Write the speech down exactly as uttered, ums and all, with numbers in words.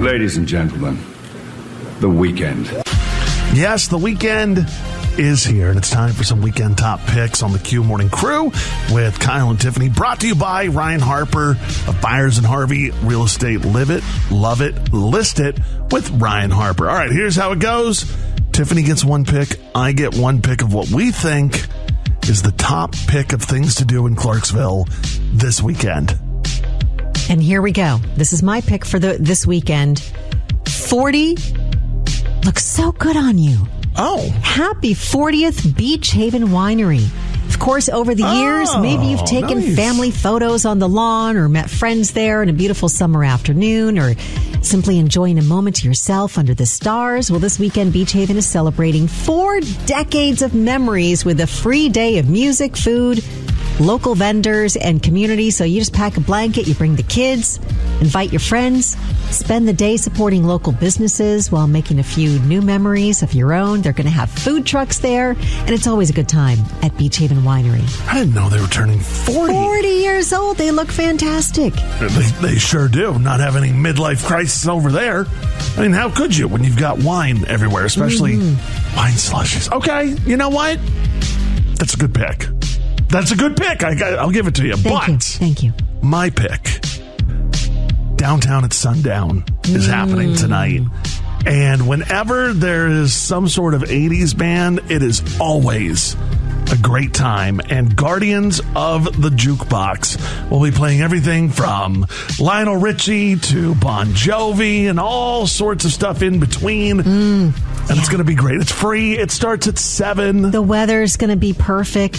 Ladies and gentlemen, the weekend. Yes, the weekend is here, and it's time for some weekend top picks on the Q Morning Crew with Kyle and Tiffany. Brought to you by Ryan Harper of Byers and Harvey Real Estate. Live it, love it, list it with Ryan Harper. All right, here's how it goes. Tiffany gets one pick. I get one pick of what we think is the top pick of things to do in Clarksville this weekend. And here we go. This is my pick for the this weekend. forty looks so good on you. Oh. Happy fortieth Beach Haven Winery. Of course, over the years, Oh, maybe you've taken nice. family photos on the lawn or met friends there on a beautiful summer afternoon or simply enjoying a moment to yourself under the stars. Well, this weekend, Beach Haven is celebrating four decades of memories with a free day of music, food, local vendors, and community. So you just pack a blanket, you bring the kids, invite your friends, spend the day supporting local businesses while making a few new memories of your own. They're going to have food trucks there, and it's always a good time at Beach Haven Winery. I didn't know they were turning forty. forty years old. They look fantastic. They, they sure do. Not have any midlife crisis over there. I mean, how could you when you've got wine everywhere, especially mm-hmm. wine slushies? Okay, you know what? That's a good pick. That's a good pick. I, I'll give it to you. Thank but you. Thank you. My pick, Downtown at Sundown, is mm. happening tonight. And whenever there is some sort of eighties band, it is always a great time. And Guardians of the Jukebox will be playing everything from Lionel Richie to Bon Jovi and all sorts of stuff in between. Mm, and yeah. It's going to be great. It's free. It starts at seven. The weather's going to be perfect.